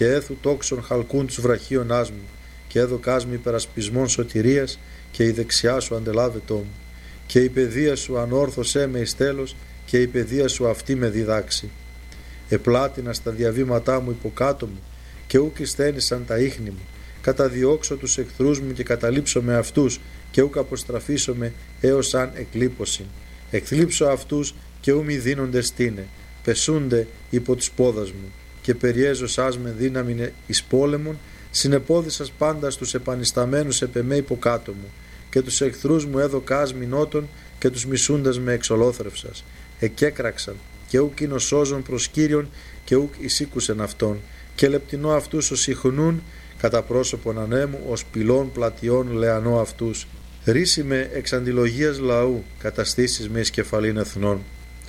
και έθου τόξων χαλκούν τους βραχίονάς μου, και έδωκάς μου υπερασπισμών σωτηρίας, και η δεξιά σου αντελάβετό μου. Και η παιδεία σου ανόρθωσέ με εις τέλος, και η παιδεία σου αυτή με διδάξει. Επλάτινα στα διαβήματά μου υποκάτω μου, και ούκ εισθένησαν τα ίχνη μου. Καταδιώξω τους εχθρούς μου και καταλήψω με αυτούς, και ούκ αποστραφήσω με έως αν εκλείπωσιν. Εκθλίψω αυτούς και ου μη δίνονται στήνε, πεσούνται υπό τους πόδας μου, και περιέζωσάς με δύναμιν εις πόλεμον, συνεπόδισας πάντα στους επανισταμένους επ' εμέ υποκάτω μου, και τους εχθρούς μου έδωκάς μηνότων, και τους μισούντας με εξολόθρευσας. Εκέκραξαν, και ούκ είναι σώζον προς Κύριον, και ούκ εισήκουσεν αυτόν, και λεπτινώ αυτούς ως ιχνούν, κατά πρόσωπον ανέμου, ως πυλών πλατιών λεανώ αυτούς. Ρίση με εξ αντιλογίας λαού, καταστήσεις με εις κεφαλήν εθνών.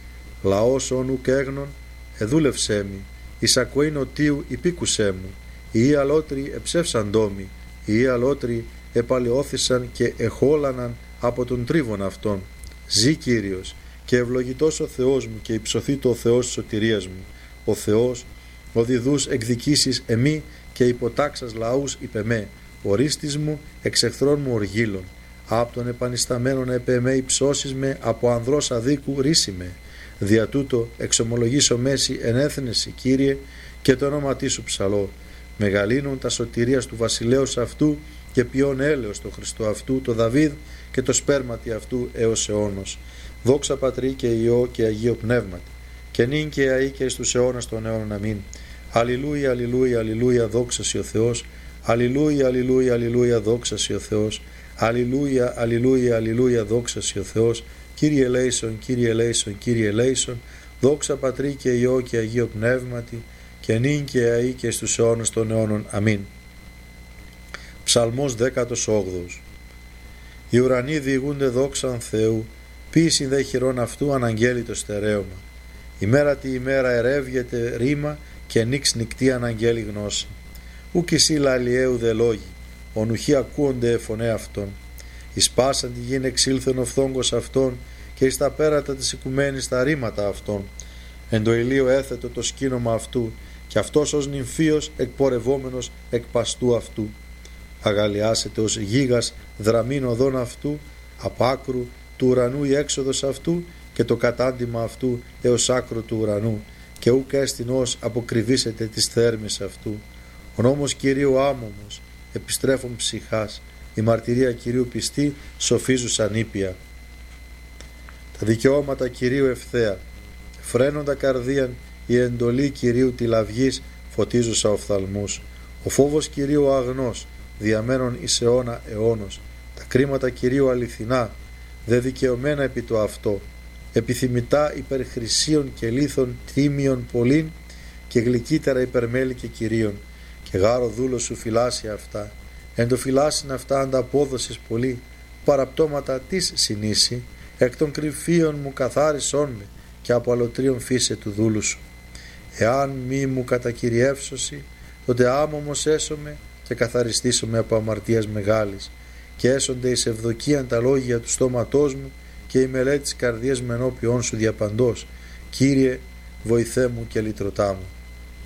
Λαός όν ουκ έγνων, εδούλευσέ μη, εις ακοήν οτίου υπήκουσέ μου. Οι αλότροι εψεύσαν τόμοι, οι αλότροι επαλαιώθησαν και εχόλαναν από τον τρίβον αυτών. Ζή Κύριος, και ευλογητός ο Θεός μου, και υψωθήτω ο Θεός της σωτηρίας μου. Ο Θεός, ο διδούς εκδικήσεις εμεί, και υποτάξας λαούς υπ' εμέ. Ορίστης μου, εξ εχθρών μου οργύλων. Απ' των επανισταμένων επ' εμέ υψώσεις με, από ανδρός αδίκου ρίση με. Δια τούτο εξομολογήσω μέση ενέθνεση, Κύριε, και το όνομα σου ψαλώ. Μεγαλύνουν τα σωτηρίας του βασιλέως αυτού, και ποιόν έλεος το Χριστό αυτού, το Δαβίδ, και το σπέρματι αυτού έως αιώνος. Δόξα Πατρί και Υιό και Αγίο Πνεύματι, και νυν και αεί και εις τους αιώνας των αιώνων. Αμήν. Αλληλούια, αλληλούια, αλληλούια, δόξα σοι ο Θεός. Αλληλούια, αλληλούια, αλληλούια, δόξα σοι ο Θεός. Αλληλούια, αλληλούια, αλληλούια, δόξα σοι ο Θεός. Κύριε ελέησον, Κύριε ελέησον, Κύριε ελέησον. Δόξα Πατρί και Υιό και Αγίο Πνεύματι, και νυν και αεί και στους αιώνας των αιώνων. Αμήν. Ψαλμός 18. Οι ουρανοί διηγούνται δόξαν Θεού, ποίησιν δε χειρών αυτού αναγγέλει το στερέωμα. Ημέρα τη ημέρα ερεύγεται ρήμα, και νύξ νυκτή αναγγέλει γνώση. Ουκ εσύ λαλιαίου δε λόγοι, ονουχοί ακούονται φωνέ αυτών. Εις πάσαν τη γην εξήλθεν ο φθόγκος αυτών, και εις τα πέρατα της οικουμένης τα ρήματα αυτών. Εν το ηλίο έθετο το σκήνομα αυτού, και αυτός ως νυμφίος εκπορευόμενος εκ παστού αυτού. Αγαλιάσετε ως γίγας δραμήν οδόν αυτού, απ' άκρου του ουρανού η έξοδος αυτού, και το κατάντημα αυτού έως άκρου του ουρανού, και ούκ έστιν ως αποκριβήσετε τις θέρμες αυτού. Ο νόμος Κυρίου άμωμος, επιστρέφων ψυχάς, η μαρτυρία Κυρίου πιστή, σοφίζουσαν ήπια. Τα δικαιώματα Κυρίου ευθέα, φρένοντα καρδίαν, η εντολή Κυρίου τη λαυγής, φωτίζουσα οφθαλμούς. Ο φόβος Κυρίου αγνός, διαμένων εις αιώνα αιώνος. Τα κρίματα Κυρίου αληθινά, δε δικαιωμένα επί το αυτό. Επιθυμητά υπερ χρυσίων και λίθων τίμιων πολλήν, και γλυκύτερα υπερμέλη και Κυρίων. Και γάρο δούλος σου φυλάσσει αυτά. Εν το φυλάσσιν αυτά ανταπόδοσης πολύ. Παραπτώματα της συνήσει, εκ των κρυφίων μου καθάρισόν με, και από αλωτρίων φύσε του δούλου σου. Εάν μη μου κατακυριεύσωση, τότε άμωμος έσωμε, και καθαριστήσομαι από αμαρτίας μεγάλης, και έσονται εις ευδοκίαν τα λόγια του στόματός μου, και η μελέτη της καρδίας με ενώπιόν σου διαπαντός. Κύριε, βοηθέ μου και λυτρωτά μου.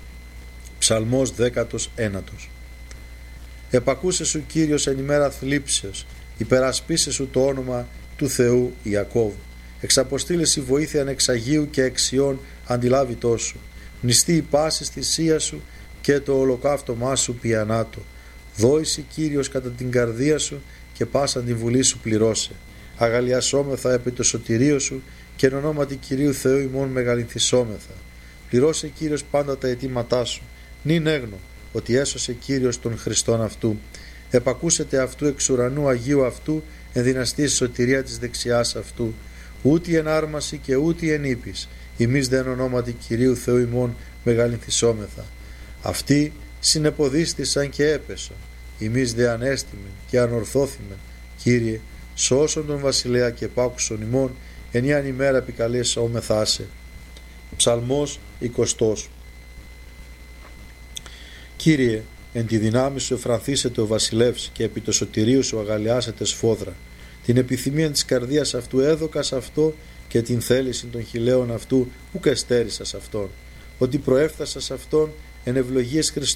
Ψαλμός 19. Επακούσε σου Κύριος εν ημέρα θλίψεως, υπερασπίσε σου το όνομα του Θεού Ιακώβ. Εξαποστήλεση βοήθειαν εξ Αγίου και εξιών αντιλάβητός σου. Μνηστεί η πάσης θυσία σου, και το ολοκαύτωμά σου πιανάτο. Δόηση Κύριος κατά την καρδία σου, και πάσαν την βουλή σου πληρώσε. Αγαλιασόμεθα επί το σωτηρίο σου, και εν ονόματι Κυρίου Θεού ημών μεγαλυνθισόμεθα. Πληρώσε Κύριος πάντα τα αιτήματά σου. Νυν έγνω ότι έσωσε Κύριος τον Χριστόν αυτού. Επακούσετε αυτού εξ ουρανού Αγίου αυτού, ενδυναστή σωτηρία της δεξιάς αυτού. Ούτι εν άρμαση και ούτι εν ύπης. Ημείς δε εν ονόματι Κυρίου Θεού ημών μεγαλυνθισόμεθα. Αυτοί συνεποδίστησαν και έπεσον. Ημείς δε ανέστημεν και ανορθώθημεν. Κύριε, σώσον τον βασιλέα και επάκουσον ημών, ενίαν ημέρα επικαλέσαόμεθά σε. Ψαλμός 20. Κύριε, εν τη δυνάμει σου εφρανθήσετε ο βασιλεύς, και επί το σωτηρίου σου αγαλιάσετε σφόδρα. Την επιθυμία της καρδίας αυτού έδωκας αυτό, και την θέληση των χιλέων αυτού ουκ εστέρισα σε αυτόν. Ότι προέφθασα σε αυτόν εν ευλογίες Χριστού